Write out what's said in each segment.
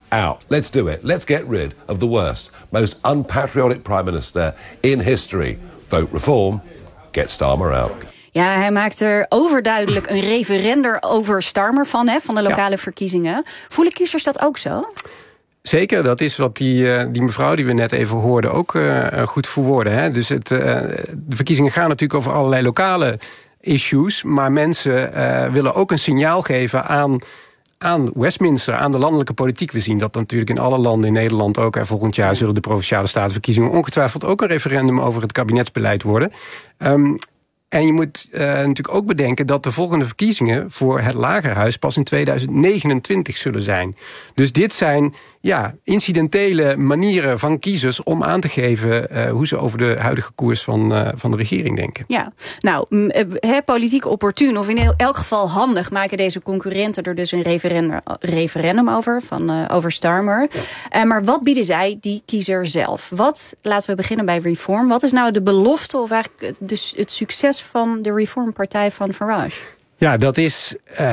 out. Let's do it. Let's get rid of the worst, most unpatriotic prime minister in history. Vote reform. Get Starmer out. Ja, hij maakt er overduidelijk een referender over Starmer van de lokale verkiezingen. Voelen kiezers dat ook zo? Zeker, dat is wat die mevrouw die we net even hoorden ook goed verwoordde. Hè? Dus de verkiezingen gaan natuurlijk over allerlei lokale issues, maar mensen willen ook een signaal geven aan Westminster, aan de landelijke politiek. We zien dat natuurlijk in alle landen in Nederland ook. En volgend jaar zullen de Provinciale Statenverkiezingen ongetwijfeld ook een referendum over het kabinetsbeleid worden. En je moet natuurlijk ook bedenken dat de volgende verkiezingen voor het Lagerhuis pas in 2029 zullen zijn. Dus dit zijn incidentele manieren van kiezers om aan te geven hoe ze over de huidige koers van de regering denken. Ja, nou, politiek opportun of in elk geval handig maken deze concurrenten er dus een referendum over Starmer. Maar wat bieden zij die kiezer zelf? Laten we beginnen bij Reform. Wat is nou de belofte of eigenlijk dus het succes van de Reformpartij van Farage? Ja, dat is,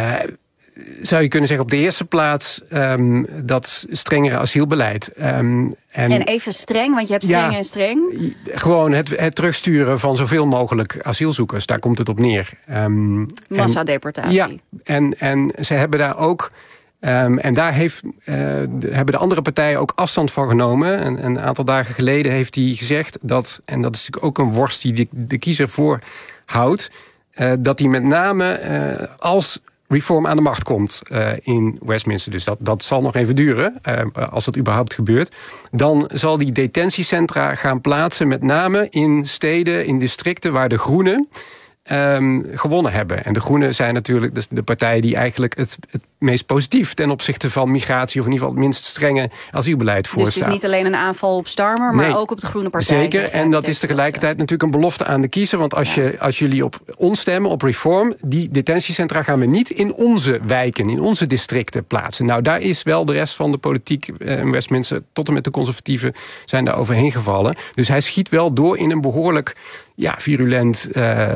zou je kunnen zeggen, op de eerste plaats dat strengere asielbeleid. En even streng, want je hebt streng en streng. Gewoon het terugsturen van zoveel mogelijk asielzoekers. Daar komt het op neer. Massadeportatie. Ja, en ze hebben daar ook... en daar hebben de andere partijen ook afstand van genomen. Een aantal dagen geleden heeft hij gezegd dat... en dat is natuurlijk ook een worst die de kiezer voorhoudt... dat hij met name als Reform aan de macht komt in Westminster. Dus dat zal nog even duren, als dat überhaupt gebeurt. Dan zal die detentiecentra gaan plaatsen... met name in steden, in districten waar de Groenen... gewonnen hebben. En de Groenen zijn natuurlijk de partij die eigenlijk het meest positief ten opzichte van migratie, of in ieder geval het minst strenge asielbeleid voorstaat. Dus het is niet alleen een aanval op Starmer, maar ook op de Groene Partij. Zeker, en dat is tegelijkertijd natuurlijk een belofte aan de kiezer, want als jullie op ons stemmen, op Reform, die detentiecentra gaan we niet in onze wijken, in onze districten plaatsen. Nou, daar is wel de rest van de politiek in Westminster, tot en met de conservatieven, zijn daar overheen gevallen. Dus hij schiet wel door in een behoorlijk virulent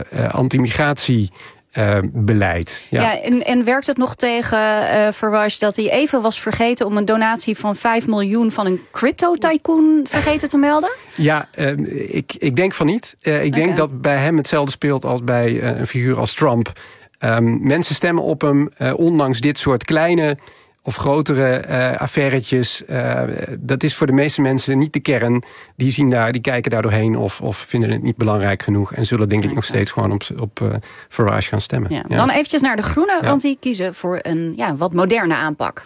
anti-migratiebeleid. En werkt het nog tegen Farage dat hij even was vergeten om een donatie van 5 miljoen van een crypto-tycoon vergeten te melden? Ja, ik denk van niet. Ik denk dat bij hem hetzelfde speelt als bij een figuur als Trump. Mensen stemmen op hem, ondanks dit soort kleine of grotere affairtjes. Dat is voor de meeste mensen niet de kern. Die kijken daar doorheen of vinden het niet belangrijk genoeg. En zullen denk ik nog steeds gewoon op Farage gaan stemmen. Ja. Dan eventjes naar de Groenen, want die kiezen voor een wat moderne aanpak.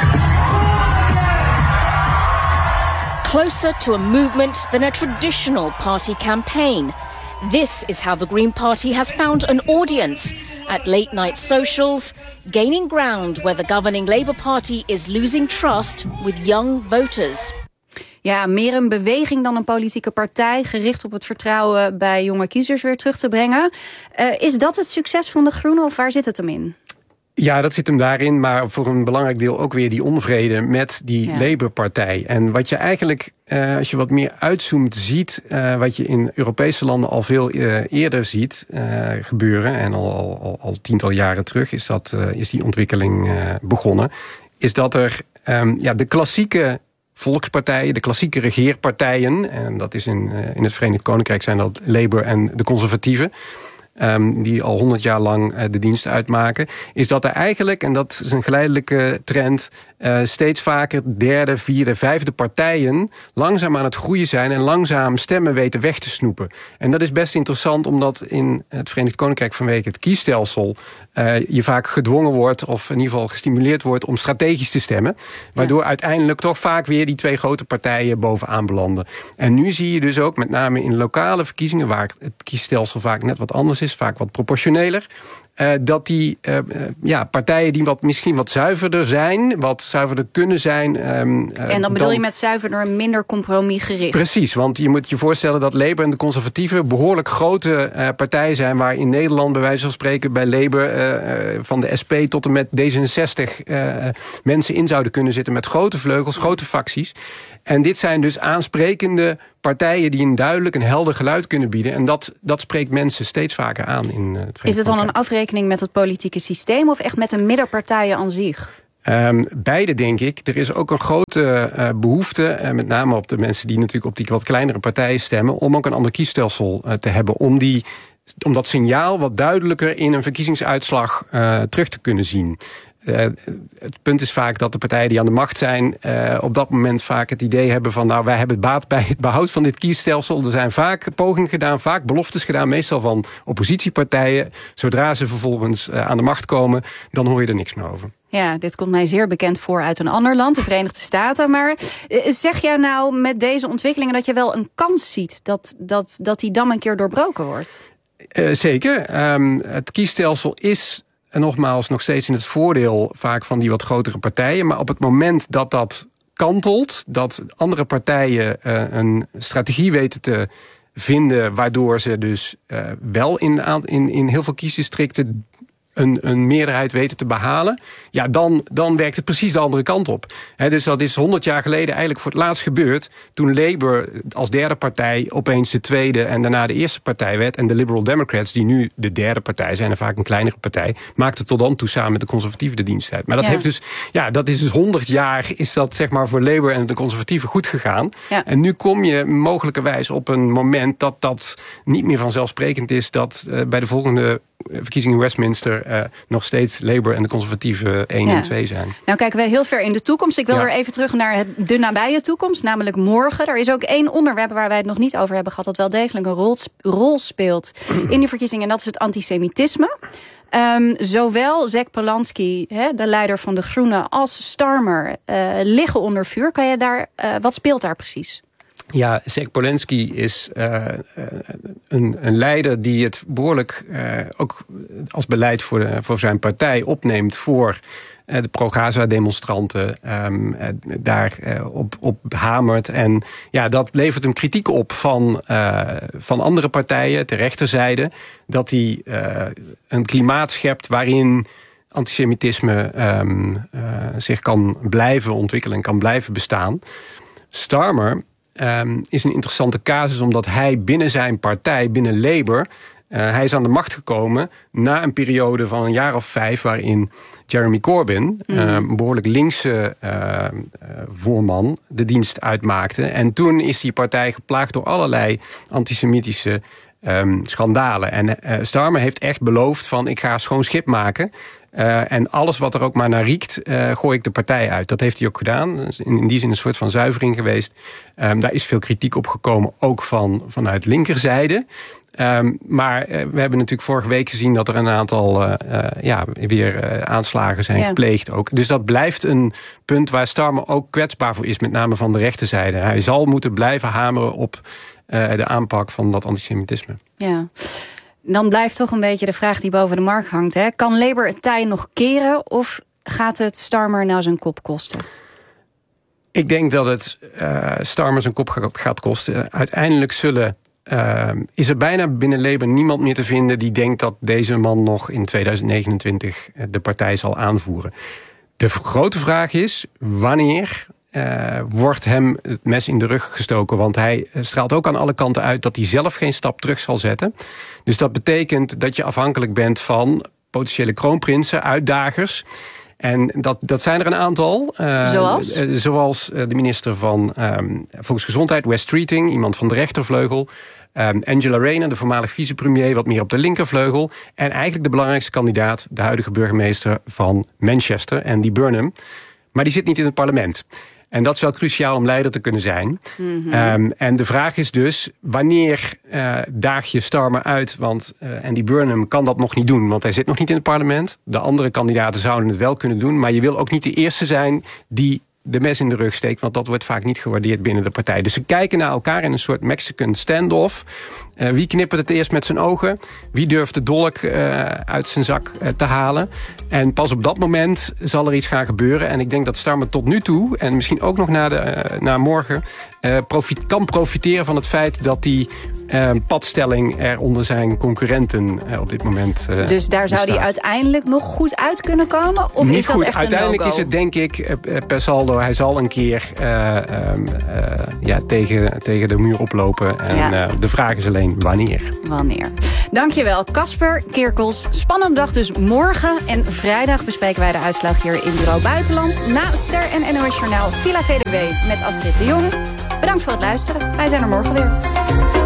Closer to a movement than a traditional party campaign. This is how the Green Party has found an audience at late-night socials, gaining ground where the governing Labour Party is losing trust with young voters. Ja, meer een beweging dan een politieke partij, gericht op het vertrouwen bij jonge kiezers weer terug te brengen. Is dat het succes van de Groenen of waar zit het hem in? Ja, dat zit hem daarin, maar voor een belangrijk deel ook weer die onvrede met die Labour-partij. En wat je eigenlijk, als je wat meer uitzoomt, ziet, wat je in Europese landen al veel eerder ziet gebeuren, en al tiental jaren terug is die ontwikkeling begonnen, is dat er de klassieke volkspartijen, de klassieke regeerpartijen, en dat is in het Verenigd Koninkrijk zijn dat Labour en de conservatieven, die al 100 jaar lang de dienst uitmaken, is dat er eigenlijk, en dat is een geleidelijke trend, steeds vaker derde, vierde, vijfde partijen langzaam aan het groeien zijn en langzaam stemmen weten weg te snoepen. En dat is best interessant, omdat in het Verenigd Koninkrijk vanwege het kiesstelsel je vaak gedwongen wordt, of in ieder geval gestimuleerd wordt om strategisch te stemmen, waardoor uiteindelijk toch vaak weer die twee grote partijen bovenaan belanden. En nu zie je dus ook, met name in lokale verkiezingen, waar het kiesstelsel vaak net wat anders is, vaak wat proportioneler, dat die partijen die misschien wat zuiverder zijn, wat zuiverder kunnen zijn. En dan bedoel je met zuiverder minder compromisgericht? Precies, want je moet je voorstellen dat Labour en de conservatieven behoorlijk grote partijen zijn, waar in Nederland bij wijze van spreken bij Labour van de SP tot en met D66 mensen in zouden kunnen zitten met grote vleugels, grote facties. En dit zijn dus aansprekende partijen die een duidelijk en helder geluid kunnen bieden. En dat spreekt mensen steeds vaker aan in het Verenigd Koninkrijk. Is het dan een afrekening met het politieke systeem of echt met de middenpartijen aan zich? Beide, denk ik. Er is ook een grote behoefte, met name op de mensen die natuurlijk op die wat kleinere partijen stemmen, om ook een ander kiesstelsel te hebben. Om dat signaal wat duidelijker in een verkiezingsuitslag terug te kunnen zien. Het punt is vaak dat de partijen die aan de macht zijn op dat moment vaak het idee hebben van, nou, wij hebben baat bij het behoud van dit kiesstelsel. Er zijn vaak pogingen gedaan, vaak beloftes gedaan, meestal van oppositiepartijen. Zodra ze vervolgens aan de macht komen, dan hoor je er niks meer over. Ja, dit komt mij zeer bekend voor uit een ander land, de Verenigde Staten. Maar zeg jij nou met deze ontwikkelingen dat je wel een kans ziet dat die dam een keer doorbroken wordt? Zeker. Het kiesstelsel is nogmaals nog steeds in het voordeel vaak van die wat grotere partijen. Maar op het moment dat dat kantelt, dat andere partijen een strategie weten te vinden, waardoor ze dus wel in heel veel kiesdistricten een meerderheid weten te behalen, ja, dan werkt het precies de andere kant op. Dus dat is 100 jaar geleden eigenlijk voor het laatst gebeurd, toen Labour als derde partij opeens de tweede en daarna de eerste partij werd, en de Liberal Democrats, die nu de derde partij zijn en vaak een kleinere partij, maakten tot dan toe samen met de conservatieven de dienst uit. Maar dat heeft dus, dat is dus 100 jaar is dat zeg maar voor Labour en de conservatieven goed gegaan. Ja. En nu kom je mogelijkerwijs op een moment dat niet meer vanzelfsprekend is dat bij de volgende verkiezingen in Westminster nog steeds Labour en de conservatieven 1 en 2 zijn. Nou kijken we heel ver in de toekomst. Ik wil weer even terug naar de nabije toekomst, namelijk morgen. Er is ook één onderwerp waar wij het nog niet over hebben gehad, dat wel degelijk een rol speelt in die verkiezingen, en dat is het antisemitisme. Zowel Zec Polanski, de leider van de Groenen, als Starmer liggen onder vuur. Kan je daar, wat speelt daar precies? Ja, Zec Polanski is een leider die het behoorlijk ook als beleid voor zijn partij opneemt voor de pro-Gaza-demonstranten, daar op hamert. En ja, dat levert hem kritiek op van andere partijen, ter rechterzijde, dat hij een klimaat schept waarin antisemitisme zich kan blijven ontwikkelen en kan blijven bestaan. Starmer is een interessante casus, omdat hij binnen zijn partij, binnen Labour, hij is aan de macht gekomen na een periode van een jaar of 5... waarin Jeremy Corbyn, een behoorlijk linkse voorman, de dienst uitmaakte. En toen is die partij geplaagd door allerlei antisemitische schandalen. En Starmer heeft echt beloofd van, ik ga schoon schip maken. En alles wat er ook maar naar riekt, gooi ik de partij uit. Dat heeft hij ook gedaan. Dus in die zin een soort van zuivering geweest. Daar is veel kritiek op gekomen, ook vanuit linkerzijde. Maar we hebben natuurlijk vorige week gezien dat er een aantal weer aanslagen zijn gepleegd ook. Dus dat blijft een punt waar Starmer ook kwetsbaar voor is, met name van de rechterzijde. Hij zal moeten blijven hameren op de aanpak van dat antisemitisme. Ja. Dan blijft toch een beetje de vraag die boven de markt hangt. Hè? Kan Labour het tij nog keren of gaat het Starmer nou zijn kop kosten? Ik denk dat het Starmer zijn kop gaat kosten. Uiteindelijk is er bijna binnen Labour niemand meer te vinden die denkt dat deze man nog in 2029 de partij zal aanvoeren. De grote vraag is, wanneer wordt hem het mes in de rug gestoken? Want hij straalt ook aan alle kanten uit dat hij zelf geen stap terug zal zetten. Dus dat betekent dat je afhankelijk bent van potentiële kroonprinsen, uitdagers. En dat zijn er een aantal. Zoals de minister van Volksgezondheid, Wes Streeting, iemand van de rechtervleugel. Angela Rayner, de voormalig vicepremier, wat meer op de linkervleugel. En eigenlijk de belangrijkste kandidaat, de huidige burgemeester van Manchester, Andy Burnham. Maar die zit niet in het parlement. En dat is wel cruciaal om leider te kunnen zijn. Mm-hmm. En de vraag is dus, wanneer daag je Starmer uit? Want Andy Burnham kan dat nog niet doen, want hij zit nog niet in het parlement. De andere kandidaten zouden het wel kunnen doen. Maar je wil ook niet de eerste zijn die de mes in de rug steekt, want dat wordt vaak niet gewaardeerd binnen de partij. Dus ze kijken naar elkaar in een soort Mexican standoff. Wie knippert het eerst met zijn ogen? Wie durft de dolk uit zijn zak te halen? En pas op dat moment zal er iets gaan gebeuren. En ik denk dat Starmer tot nu toe, en misschien ook nog na morgen, kan profiteren van het feit dat hij padstelling er onder zijn concurrenten op dit moment. Dus daar zou hij uiteindelijk nog goed uit kunnen komen? Of niet is dat goed. echt Uiteindelijk een no-go? is het denk ik per saldo. Hij zal een keer tegen de muur oplopen. En de vraag is alleen wanneer. Dankjewel, Casper Kerkels. Spannende dag dus morgen. En vrijdag bespreken wij de uitslag hier in Bureau Buitenland. Na Ster en NOS Journaal Villa VDW met Astrid de Jong. Bedankt voor het luisteren. Wij zijn er morgen weer.